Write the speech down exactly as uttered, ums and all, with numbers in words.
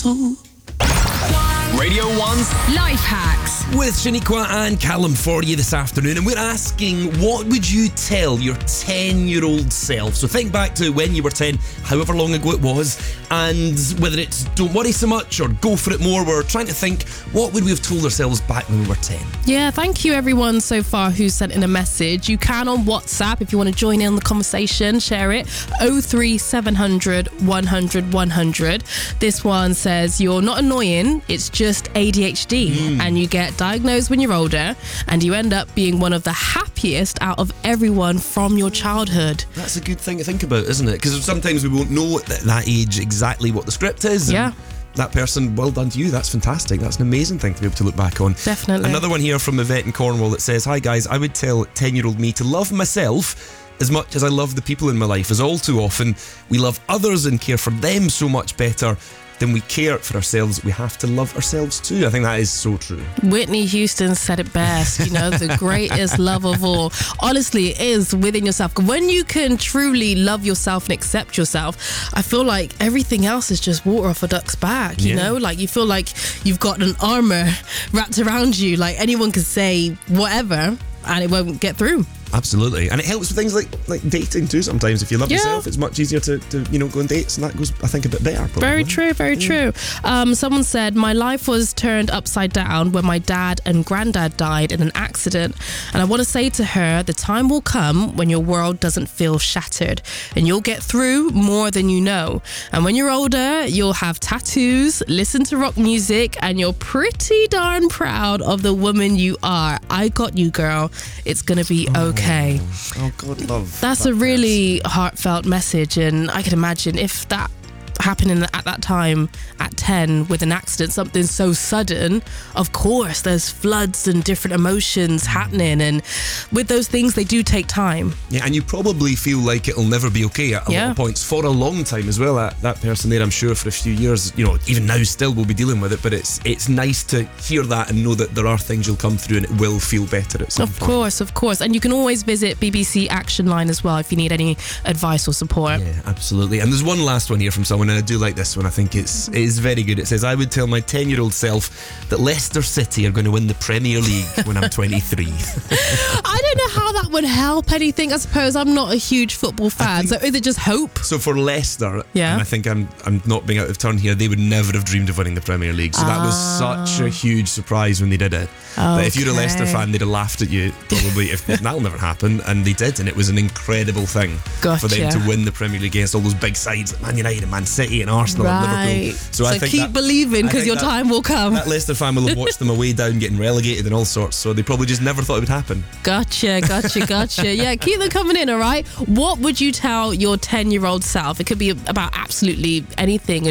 Radio one's Life Hacks with Shaniqua and Callum for you this afternoon, and we're asking, what would you tell your ten-year-old self? So think back to when you were ten, however long ago it was, and whether it's don't worry so much or go for it more, we're trying to think, what would we have told ourselves back when we were ten? Yeah, thank you everyone so far who sent in a message. You can on WhatsApp if you want to join in on the conversation, share it. oh three seven hundred one hundred one hundred. This one says, you're not annoying, it's just A D H D, mm. and you get diagnosed when you're older, and you end up being one of the happiest out of everyone from your childhood. That's a good thing to think about, isn't it? Because sometimes we won't know at that age exactly what the script is. Yeah. That person, well done to you. That's fantastic. That's an amazing thing to be able to look back on. Definitely. Another one here from Yvette in Cornwall that says, hi guys, I would tell ten-year-old me to love myself as much as I love the people in my life, as all too often we love others and care for them so much better than we care for ourselves. We have to love ourselves too. I think that is so true. Whitney Houston said it best, you know, the greatest love of all. Honestly, it is within yourself. When you can truly love yourself and accept yourself, I feel like everything else is just water off a duck's back, you yeah. know? Like you feel like you've got an armor wrapped around you. Like anyone can say whatever and it won't get through. Absolutely. And it helps with things like like dating too sometimes. If you love yeah. yourself, it's much easier to, to, you know, go on dates, and that goes, I think, a bit better. Probably. Very true, very yeah. true. Um, someone said, my life was turned upside down when my dad and granddad died in an accident. And I want to say to her, the time will come when your world doesn't feel shattered and you'll get through more than you know. And when you're older, you'll have tattoos, listen to rock music, and you're pretty darn proud of the woman you are. I got you, girl. It's going to be okay. Okay. Oh, God, love. That's that a really person. heartfelt message, and I can imagine if that happening at that time at ten with an accident, something so sudden, of course there's floods and different emotions happening, and with those things they do take time. Yeah, and you probably feel like it'll never be okay at a yeah. lot of points for a long time as well. That, that person there, I'm sure for a few years, you know, even now still will be dealing with it, but it's it's nice to hear that and know that there are things you'll come through and it will feel better at some of point. Of course, of course. And you can always visit B B C Action Line as well if you need any advice or support. Yeah, absolutely. And there's one last one here from someone, and I do like this one. I think it's it is very good. It says, I would tell my ten-year-old self that Leicester City are going to win the Premier League when I'm twenty-three. I don't know how that would help anything. I suppose I'm not a huge football fan, so is it just hope? So for Leicester, yeah. and I think I'm I'm not being out of turn here, they would never have dreamed of winning the Premier League. So ah. that was such a huge surprise when they did it. Okay. But if you're a Leicester fan, they'd have laughed at you probably if that'll never happen, and they did, and it was an incredible thing gotcha. for them to win the Premier League against all those big sides like Man United and Man City and Arsenal right. and Liverpool. So, so I think keep that, believing because your that, time will come. That Leicester fan will have watched them away down getting relegated and all sorts, so they probably just never thought it would happen. Gotcha, gotcha, gotcha. Yeah, keep them coming in, all right? What would you tell your ten-year-old self? It could be about absolutely anything.